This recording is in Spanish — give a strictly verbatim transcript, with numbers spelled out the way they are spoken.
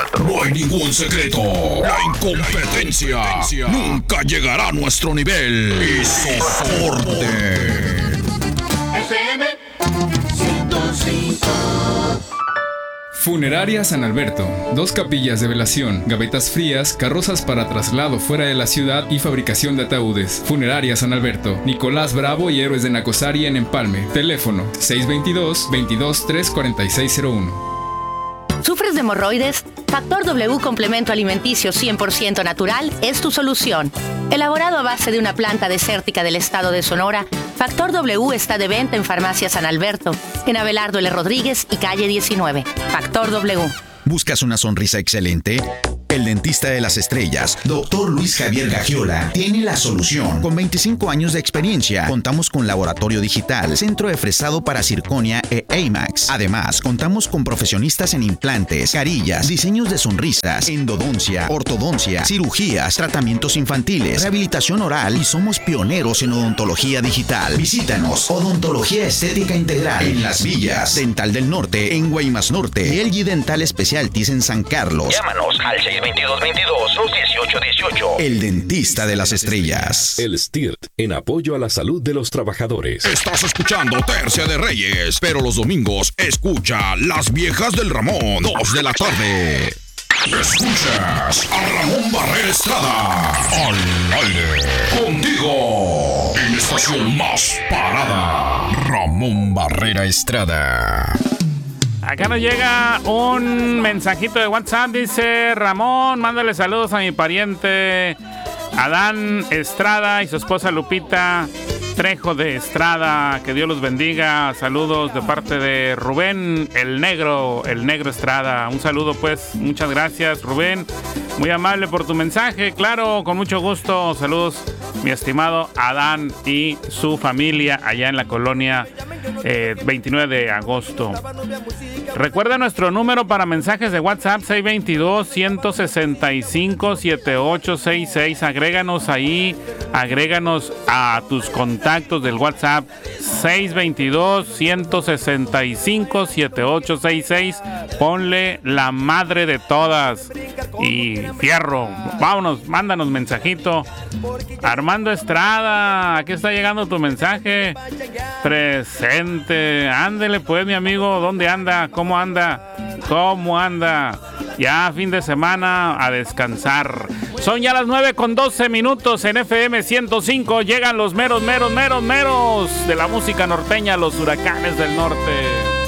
No hay ningún secreto. La incompetencia nunca llegará a nuestro nivel. Y soporte. F M ciento cinco. Funeraria San Alberto. Dos capillas de velación, gavetas frías, carrozas para traslado fuera de la ciudad y fabricación de ataúdes. Funeraria San Alberto. Nicolás Bravo y Héroes de Nacosari en Empalme. Teléfono seis dos dos, veintidós, tres cuarenta y seis cero uno. ¿Sufres de hemorroides? Factor W Complemento Alimenticio cien por ciento natural es tu solución. Elaborado a base de una planta desértica del estado de Sonora, Factor W está de venta en Farmacia San Alberto, en Abelardo L. Rodríguez y calle diecinueve. Factor W. ¿Buscas una sonrisa excelente? El dentista de las estrellas, doctor Luis Javier Gagiola, tiene la solución. Con veinticinco años de experiencia, contamos con laboratorio digital, centro de fresado para circonia e AMAX. Además, contamos con profesionistas en implantes, carillas, diseños de sonrisas, endodoncia, ortodoncia, cirugías, tratamientos infantiles, rehabilitación oral y somos pioneros en odontología digital. Visítanos, Odontología Estética Integral en Las Villas, Dental del Norte en Guaymas Norte y L G Dental Specialties en San Carlos. Llámanos al seis veintidós, veintidós, dieciocho dieciocho. El dentista de las estrellas. El S T I R T en apoyo a la salud de los trabajadores. Estás escuchando Tercia de Reyes, pero los domingos escucha Las Viejas del Ramón, dos de la tarde. Escuchas a Ramón Barrera Estrada al aire contigo en la estación más parada. Ramón Barrera Estrada. Acá nos llega un mensajito de WhatsApp, dice Ramón, mándale saludos a mi pariente Adán Estrada y su esposa Lupita Trejo de Estrada, que Dios los bendiga. Saludos de parte de Rubén, el negro, el negro Estrada. Un saludo pues, muchas gracias Rubén, muy amable por tu mensaje, claro, con mucho gusto. Saludos mi estimado Adán y su familia allá en la colonia eh, veintinueve de agosto. Recuerda nuestro número para mensajes de WhatsApp seis dos dos, uno seis cinco, siete ocho seis seis. Agréganos ahí, agréganos a tus contactos del WhatsApp seis dos dos, uno seis cinco, siete ocho seis seis. Ponle la madre de todas y fierro. Vámonos, mándanos mensajito. Armando Estrada, aquí está llegando tu mensaje. Presente. Ándele pues, mi amigo, ¿dónde anda? ¿Cómo anda? ¿Cómo anda? Ya fin de semana a descansar. Son ya las nueve con doce minutos en F M ciento cinco. Llegan los meros, meros, meros, meros de la música norteña, los Huracanes del Norte.